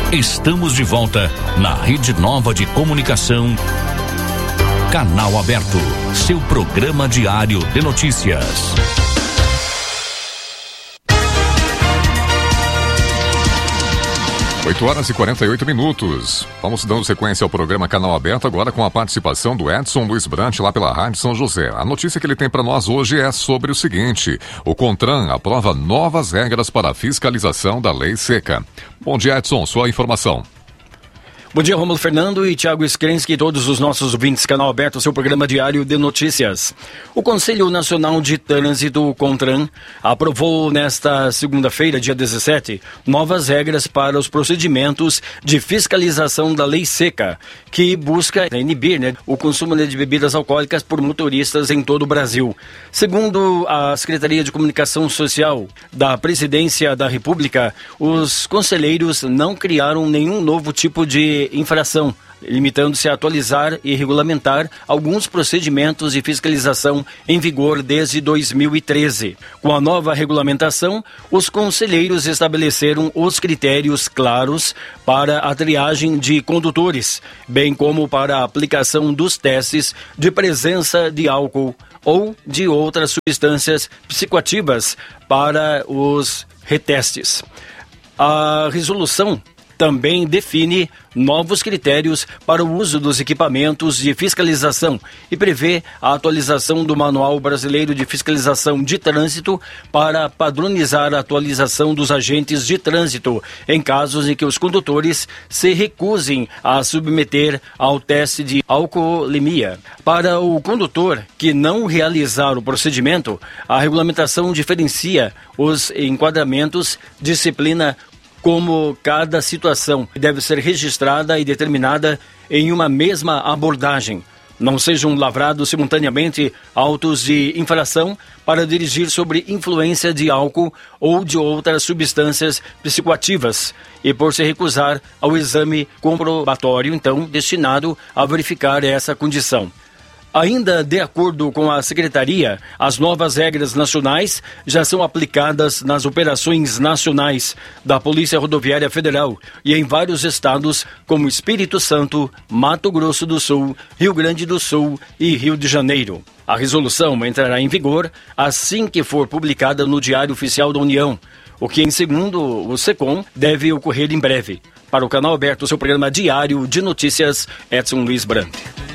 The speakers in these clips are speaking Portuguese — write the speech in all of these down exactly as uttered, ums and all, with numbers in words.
Estamos de volta na Rede Nova de Comunicação. Canal Aberto, seu programa diário de notícias. oito horas e quarenta e oito minutos. Vamos dando sequência ao programa Canal Aberto, agora com a participação do Edson Luiz Brant, lá pela Rádio São José. A notícia que ele tem para nós hoje é sobre o seguinte: o CONTRAN aprova novas regras para a fiscalização da lei seca. Bom dia, Edson, sua informação. Bom dia, Rômulo Fernando e Thiago Skrensky e todos os nossos ouvintes. Canal Aberto, seu programa diário de notícias. O Conselho Nacional de Trânsito, o CONTRAN, aprovou nesta segunda-feira, dia dezessete, novas regras para os procedimentos de fiscalização da lei seca, que busca inibir né, o consumo de bebidas alcoólicas por motoristas em todo o Brasil. Segundo a Secretaria de Comunicação Social da Presidência da República, os conselheiros não criaram nenhum novo tipo de infração, limitando-se a atualizar e regulamentar alguns procedimentos de fiscalização em vigor desde dois mil e treze. Com a nova regulamentação, os conselheiros estabeleceram os critérios claros para a triagem de condutores, bem como para a aplicação dos testes de presença de álcool ou de outras substâncias psicoativas para os retestes. A resolução também define novos critérios para o uso dos equipamentos de fiscalização e prevê a atualização do Manual Brasileiro de Fiscalização de Trânsito para padronizar a atualização dos agentes de trânsito em casos em que os condutores se recusem a submeter ao teste de alcoolemia. Para o condutor que não realizar o procedimento, a regulamentação diferencia os enquadramentos, disciplina como cada situação deve ser registrada e determinada em uma mesma abordagem. Não sejam lavrados simultaneamente autos de infração para dirigir sobre influência de álcool ou de outras substâncias psicoativas e por se recusar ao exame comprobatório, então, destinado a verificar essa condição. Ainda de acordo com a Secretaria, as novas regras nacionais já são aplicadas nas operações nacionais da Polícia Rodoviária Federal e em vários estados como Espírito Santo, Mato Grosso do Sul, Rio Grande do Sul e Rio de Janeiro. A resolução entrará em vigor assim que for publicada no Diário Oficial da União, o que, em segundo o SECOM, deve ocorrer em breve. Para o Canal Aberto, seu programa diário de notícias, Edson Luiz Brant.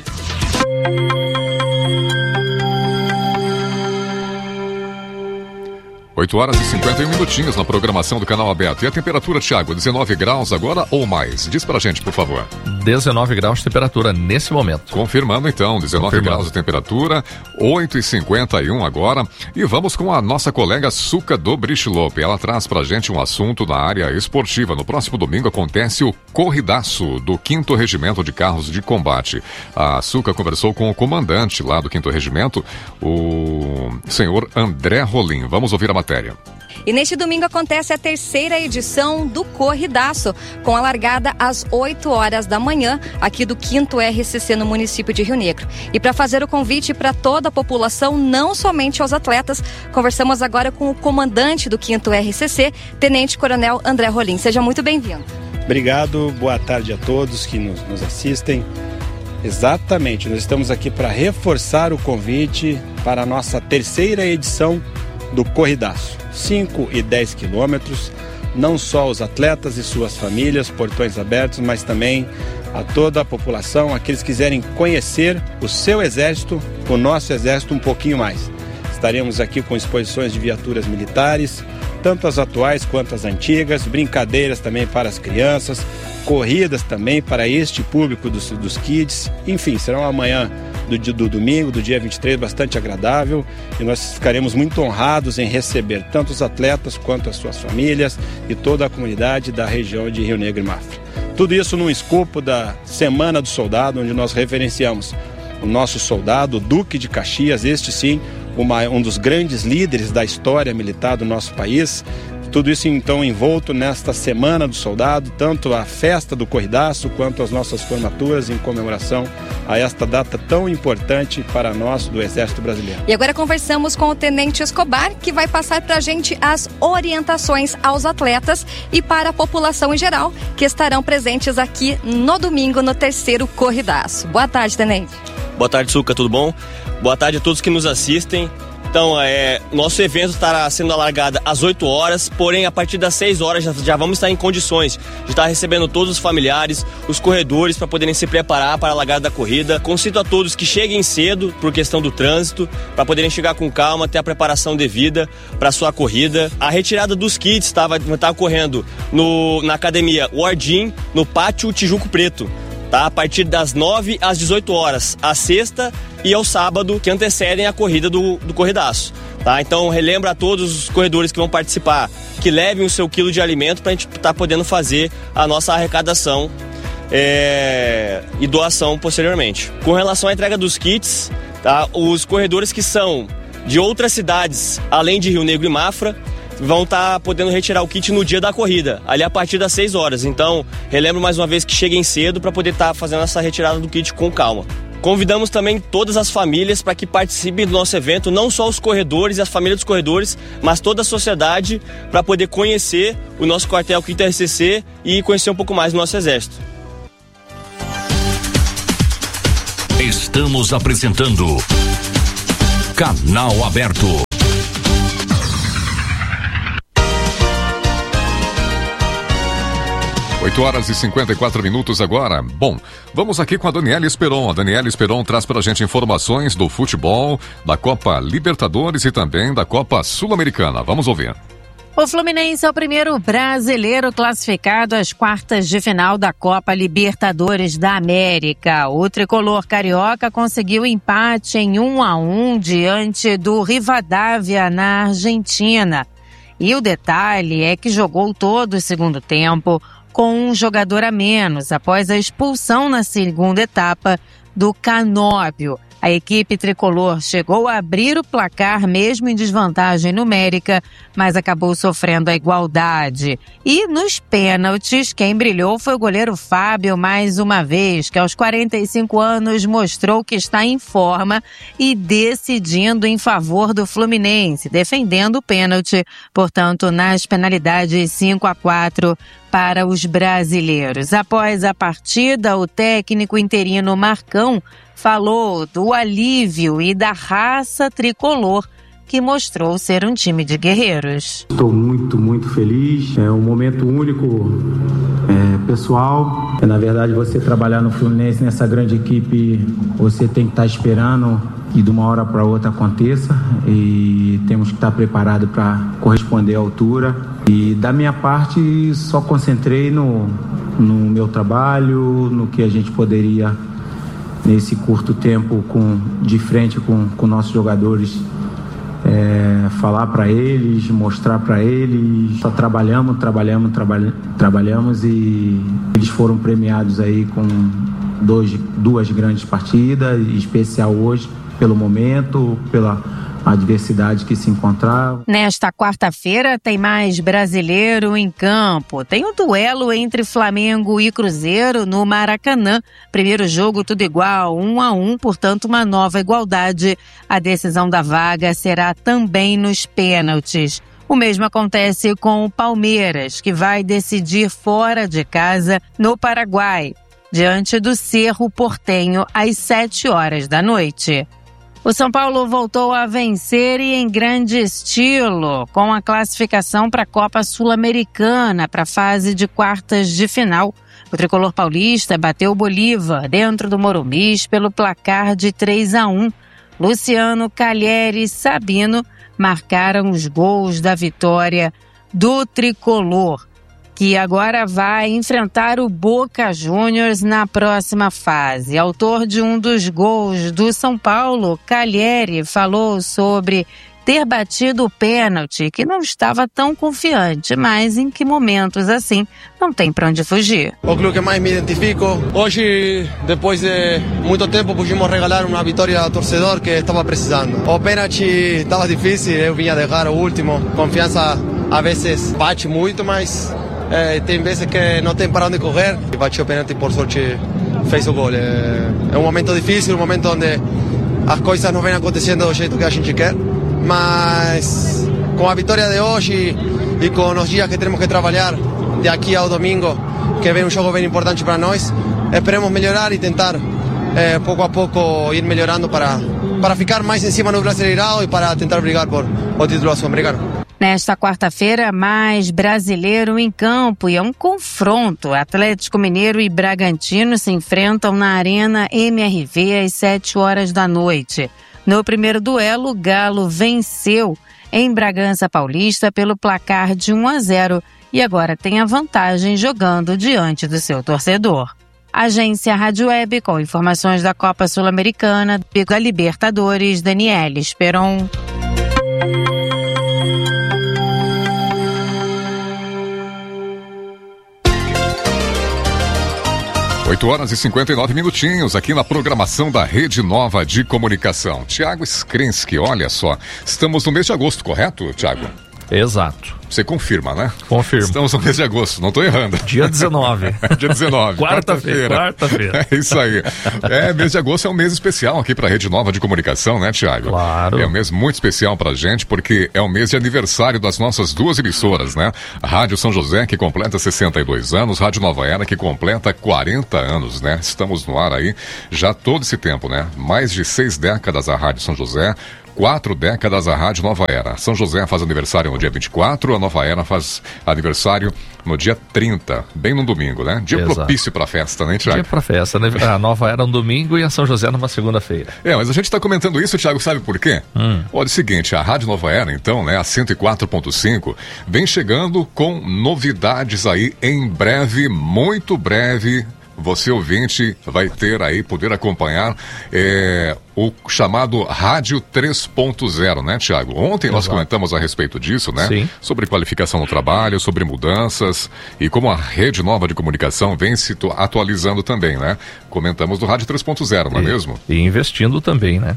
oito horas e cinquenta e um minutinhos na programação do Canal Aberto. E a temperatura, Thiago, dezenove graus agora ou mais? Diz pra gente, por favor. dezenove graus de temperatura nesse momento. Confirmando então, dezenove Confirmando. graus de temperatura, oito e cinquenta e um agora. E vamos com a nossa colega Suca do Brichlope. Ela traz pra gente um assunto na área esportiva. No próximo domingo acontece o Corridaço do quinto Regimento de Carros de Combate. A Suca conversou com o comandante lá do quinto Regimento, o senhor André Rolim. Vamos ouvir a matéria. E neste domingo acontece a terceira edição do Corridaço, com a largada às oito horas da manhã, aqui do quinto R C C no município de Rio Negro. E para fazer o convite para toda a população, não somente aos atletas, conversamos agora com o comandante do quinto R C C, Tenente Coronel André Rolim. Seja muito bem-vindo. Obrigado, boa tarde a todos que nos, nos assistem. Exatamente, nós estamos aqui para reforçar o convite para a nossa terceira edição do Corridaço, cinco e dez quilômetros, não só os atletas e suas famílias, portões abertos, mas também a toda a população, aqueles que quiserem conhecer o seu exército, o nosso exército um pouquinho mais. Estaremos aqui com exposições de viaturas militares, tanto as atuais quanto as antigas, brincadeiras também para as crianças, corridas também para este público dos, dos kids, enfim, será uma manhã do, do domingo, do dia vinte e três, bastante agradável, e nós ficaremos muito honrados em receber tanto os atletas quanto as suas famílias e toda a comunidade da região de Rio Negro e Mafra. Tudo isso num escopo da Semana do Soldado, onde nós referenciamos o nosso soldado, o Duque de Caxias, este sim, uma, um dos grandes líderes da história militar do nosso país, Tudo isso então envolto nesta Semana do Soldado, tanto a festa do Corridaço quanto as nossas formaturas em comemoração a esta data tão importante para nós do Exército Brasileiro. E agora conversamos com o Tenente Escobar, que vai passar para a gente as orientações aos atletas e para a população em geral, que estarão presentes aqui no domingo no terceiro Corridaço. Boa tarde, Tenente. Boa tarde, Suca, tudo bom? Boa tarde a todos que nos assistem. Então, é, nosso evento estará sendo alargado às oito horas, porém, a partir das seis horas já, já vamos estar em condições de estar recebendo todos os familiares, os corredores, para poderem se preparar para a largada da corrida. Concito a todos que cheguem cedo, por questão do trânsito, para poderem chegar com calma, ter a preparação devida para a sua corrida. A retirada dos kits estava tá ocorrendo no, na academia Wardim, no Pátio Tijuco Preto. Tá? A partir das nove às dezoito horas, a sexta e ao sábado, que antecedem a corrida do, do Corridaço. Tá? Então, relembra a todos os corredores que vão participar que levem o seu quilo de alimento para a gente estar tá podendo fazer a nossa arrecadação é, e doação posteriormente. Com relação à entrega dos kits, tá? Os corredores que são de outras cidades, além de Rio Negro e Mafra, vão estar tá podendo retirar o kit no dia da corrida, ali a partir das seis horas. Então, relembro mais uma vez que cheguem cedo para poder estar tá fazendo essa retirada do kit com calma. Convidamos também todas as famílias para que participem do nosso evento, não só os corredores e as famílias dos corredores, mas toda a sociedade, para poder conhecer o nosso quartel quinto R C C e conhecer um pouco mais do nosso Exército. Estamos apresentando Canal Aberto. oito horas e cinquenta e quatro minutos agora. Bom, vamos aqui com a Daniela Esperon. A Daniela Esperon traz pra gente informações do futebol, da Copa Libertadores e também da Copa Sul-Americana. Vamos ouvir. O Fluminense é o primeiro brasileiro classificado às quartas de final da Copa Libertadores da América. O tricolor carioca conseguiu empate em um a um diante do Rivadavia na Argentina. E o detalhe é que jogou todo o segundo tempo com um jogador a menos, após a expulsão na segunda etapa do Canóbio. A equipe tricolor chegou a abrir o placar mesmo em desvantagem numérica, mas acabou sofrendo a igualdade. E nos pênaltis, quem brilhou foi o goleiro Fábio mais uma vez, que aos quarenta e cinco anos mostrou que está em forma e decidindo em favor do Fluminense, defendendo o pênalti, portanto, nas penalidades cinco a quatro para os brasileiros. Após a partida, o técnico interino Marcão falou do alívio e da raça tricolor, que mostrou ser um time de guerreiros. Estou muito, muito feliz. É um momento único, é, pessoal. É, na verdade, você trabalhar no Fluminense, nessa grande equipe, você tem que estar esperando que de uma hora para outra aconteça, e temos que estar preparados para corresponder à altura. E da minha parte, só concentrei no, no meu trabalho, no que a gente poderia, nesse curto tempo, com, de frente com, com nossos jogadores, é, falar para eles, mostrar para eles. Só trabalhamos, trabalhamos, trabalha, trabalhamos e eles foram premiados aí com dois, duas grandes partidas, em especial hoje, pelo momento, pela adversidade que se encontrava. Nesta quarta-feira tem mais brasileiro em campo. Tem um duelo entre Flamengo e Cruzeiro no Maracanã. Primeiro jogo tudo igual, um a um, portanto uma nova igualdade. A decisão da vaga será também nos pênaltis. O mesmo acontece com o Palmeiras, que vai decidir fora de casa no Paraguai, diante do Cerro Porteño às sete horas da noite. O São Paulo voltou a vencer e em grande estilo, com a classificação para a Copa Sul-Americana, para a fase de quartas de final. O tricolor paulista bateu o Bolívar dentro do Morumbi pelo placar de três a um. Luciano, Calheri e Sabino marcaram os gols da vitória do tricolor, que agora vai enfrentar o Boca Juniors na próxima fase. Autor de um dos gols do São Paulo, Calheri falou sobre ter batido o pênalti, que não estava tão confiante, mas em que momentos assim não tem para onde fugir. O clube que mais me identifico. Hoje, depois de muito tempo, pudimos regalar uma vitória ao torcedor que estava precisando. O pênalti estava difícil, eu vinha deixar o último, confiança às vezes bate muito, mas é, tem vezes que não tem para onde correr. E bateu o pênalti, por sorte fez o gol. É, é um momento difícil, um momento onde as coisas não vêm acontecendo do jeito que a gente quer, mas com a vitória de hoje e com os dias que temos que trabalhar de aqui ao domingo, que vem um jogo bem importante para nós, esperemos melhorar e tentar eh, pouco a pouco ir melhorando para, para ficar mais em cima no Brasileirão e para tentar brigar por o título sul-americano. Nesta quarta-feira, mais brasileiro em campo e é um confronto. Atlético Mineiro e Bragantino se enfrentam na Arena M R V às sete horas da noite. No primeiro duelo, o Galo venceu em Bragança Paulista pelo placar de um a zero e agora tem a vantagem jogando diante do seu torcedor. Agência Rádio Web com informações da Copa Sul-Americana, da Libertadores, Daniela Esperon. oito horas e cinquenta e nove minutinhos aqui na programação da Rede Nova de Comunicação. Tiago Skrensky, olha só, estamos no mês de agosto, correto, Tiago? Exato. Você confirma, né? Confirmo. Estamos no mês de agosto, não estou errando. Dia dezenove. Dia dezenove. Quarta-feira. Quarta-feira. É isso aí. É, mês de agosto é um mês especial aqui para a Rede Nova de Comunicação, né, Tiago? Claro. É um mês muito especial pra gente, porque é o mês de aniversário das nossas duas emissoras, né? A Rádio São José, que completa sessenta e dois anos, Rádio Nova Era, que completa quarenta anos, né? Estamos no ar aí já todo esse tempo, né? Mais de seis décadas a Rádio São José, quatro décadas a Rádio Nova Era. São José faz aniversário no dia vinte e quatro, a Nova Era faz aniversário no dia trinta, bem no domingo, né? Dia Exato. Propício pra festa, né, Tiago? Dia pra festa, né? A Nova Era no domingo e a São José numa segunda-feira. É, mas a gente tá comentando isso, Tiago, sabe por quê? Hum. Olha, é o seguinte, a Rádio Nova Era, então, né, a cento e quatro ponto cinco, vem chegando com novidades aí em breve, muito breve. Você, ouvinte, vai ter aí, poder acompanhar é, o chamado Rádio três ponto zero, né, Tiago? Ontem Exato. Nós comentamos a respeito disso, né? Sim. Sobre qualificação no trabalho, sobre mudanças e como a Rede Nova de Comunicação vem se atualizando também, né? Comentamos do Rádio três ponto zero, não é e, mesmo? E investindo também, né?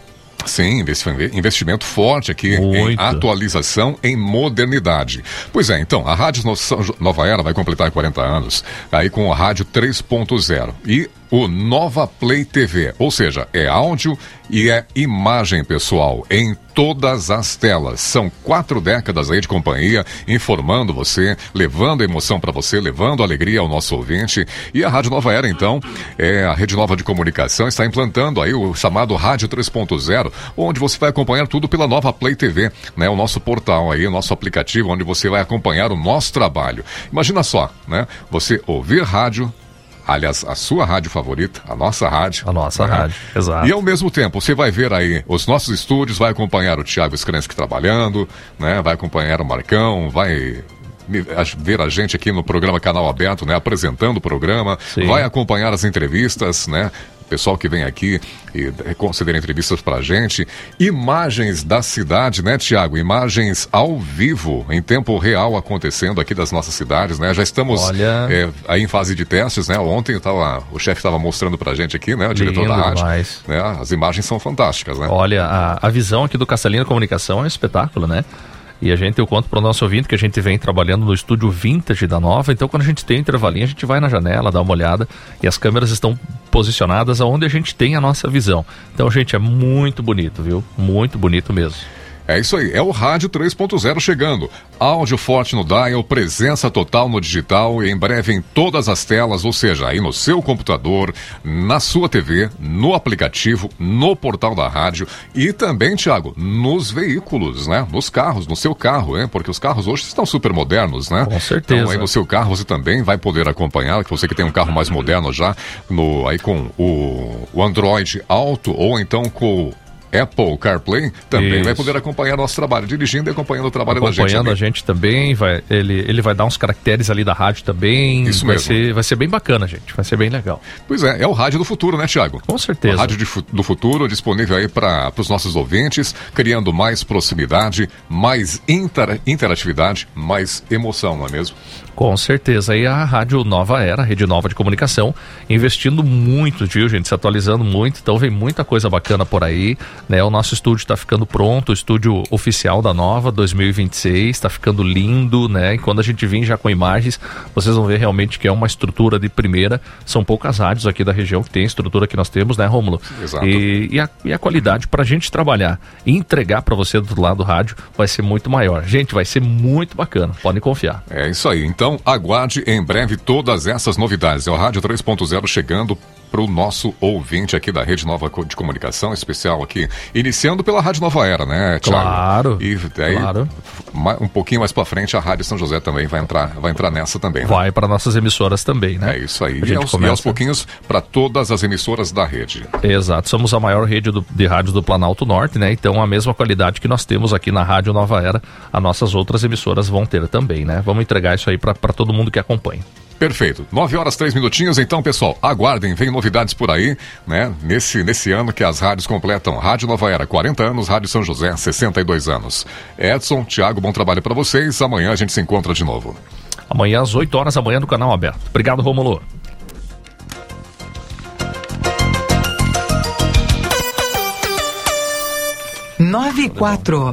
Sim, investimento forte aqui Muito. Em atualização, em modernidade. Pois é, então, a Rádio Nova Era vai completar quarenta anos, aí com a Rádio três ponto zero. E o Nova Play T V, ou seja, é áudio e é imagem, pessoal, em todas as telas. São quatro décadas aí de companhia, informando você, levando emoção para você, levando alegria ao nosso ouvinte. E a Rádio Nova Era, então, é a Rede Nova de Comunicação, está implantando aí o chamado Rádio três ponto zero, onde você vai acompanhar tudo pela Nova Play T V, né? O nosso portal aí, o nosso aplicativo, onde você vai acompanhar o nosso trabalho. Imagina só, né? Você ouvir rádio, aliás, a sua rádio favorita, a nossa rádio. A nossa né? rádio, exato. E ao mesmo tempo, você vai ver aí os nossos estúdios, vai acompanhar o Tiago Skrensky trabalhando, né? Vai acompanhar o Marcão, vai ver a gente aqui no programa Canal Aberto, né? Apresentando o programa, Sim. vai acompanhar as entrevistas, né? Pessoal que vem aqui e conceder entrevistas pra gente. Imagens da cidade, né, Tiago? Imagens ao vivo, em tempo real, acontecendo aqui das nossas cidades, né? Já estamos Olha... é, aí em fase de testes, né? Ontem eu tava, o chefe estava mostrando pra gente aqui, né? O diretor Lindo da rádio. Demais. Né? As imagens são fantásticas, né? Olha, a, a visão aqui do Castelino Comunicação é um espetáculo, né? E a gente, eu conto para o nosso ouvinte que a gente vem trabalhando no estúdio Vintage da Nova, então quando a gente tem um intervalinho, a gente vai na janela, dá uma olhada e as câmeras estão posicionadas aonde a gente tem a nossa visão. Então, gente, é muito bonito, viu? Muito bonito mesmo. É isso aí, é o Rádio três ponto zero chegando. Áudio forte no dial, presença total no digital e em breve em todas as telas, ou seja, aí no seu computador, na sua T V, no aplicativo, no portal da rádio e também, Tiago, nos veículos, né? Nos carros, no seu carro, hein? Porque os carros hoje estão super modernos, né? Com certeza. Então aí no seu carro você também vai poder acompanhar, que você que tem um carro mais moderno já, no, aí com o, o Android Auto ou então com o Apple CarPlay, também Isso. vai poder acompanhar nosso trabalho, dirigindo e acompanhando o trabalho da gente. Acompanhando a gente também, vai, ele, ele vai dar uns caracteres ali da rádio também. Isso vai mesmo. Ser, vai ser bem bacana, gente, vai ser bem legal. Pois é, é o rádio do futuro, né, Tiago? Com certeza. O rádio de, do futuro disponível aí para os nossos ouvintes, criando mais proximidade, mais inter, interatividade, mais emoção, não é mesmo? Com certeza, e a Rádio Nova Era, a Rede Nova de Comunicação, investindo muito, viu, gente, se atualizando muito, então vem muita coisa bacana por aí. né? O nosso estúdio está ficando pronto, o estúdio oficial da Nova dois mil e vinte e seis, está ficando lindo, né? E quando a gente vir já com imagens, vocês vão ver realmente que é uma estrutura de primeira. São poucas rádios aqui da região que tem a estrutura que nós temos, né, Rômulo? Exato. E, e, a, e a qualidade para a gente trabalhar e entregar para você do lado do rádio vai ser muito maior. Gente, vai ser muito bacana, podem confiar. É isso aí, então aguarde em breve todas essas novidades. É o Rádio três ponto zero chegando para o nosso ouvinte aqui da Rede Nova de Comunicação, especial aqui, iniciando pela Rádio Nova Era, né, Thiago? Claro, e daí, claro. Um pouquinho mais para frente, a Rádio São José também vai entrar, vai entrar nessa também. Né? Vai para nossas emissoras também, né? É isso aí, a e aos, começa... e aos pouquinhos para todas as emissoras da rede. Exato, somos a maior rede do, de rádios do Planalto Norte, né? Então a mesma qualidade que nós temos aqui na Rádio Nova Era, as nossas outras emissoras vão ter também, né? Vamos entregar isso aí para todo mundo que acompanha. Perfeito. nove horas, três minutinhos. Então, pessoal, aguardem, vem novidades por aí, né? Nesse, nesse ano que as rádios completam. Rádio Nova Era, quarenta anos, Rádio São José, sessenta e dois anos. Edson, Thiago, bom trabalho para vocês. Amanhã a gente se encontra de novo. Amanhã às oito horas da manhã no Canal Aberto. Obrigado, Rômulo. nove e quatro.